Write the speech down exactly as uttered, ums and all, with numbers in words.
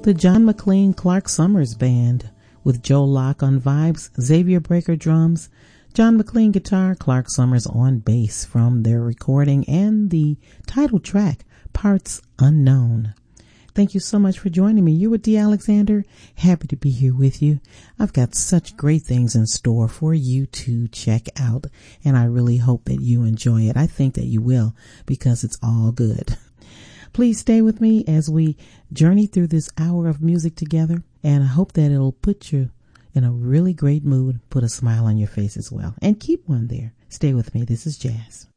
The John McLean Clark Summers Band with Joe Locke on vibes, Xavier Breaker drums, John McLean guitar, Clark Summers on bass from their recording and the title track, Parts Unknown. Thank you so much for joining me. You were Dee Alexander. Happy to be here with you. I've got such great things in store for you to check out, and I really hope that you enjoy it. I think that you will because it's all good. Please stay with me as we journey through this hour of music together, and I hope that it'll put you in a really great mood, put a smile on your face as well, and keep one there. Stay with me. This is Jazz.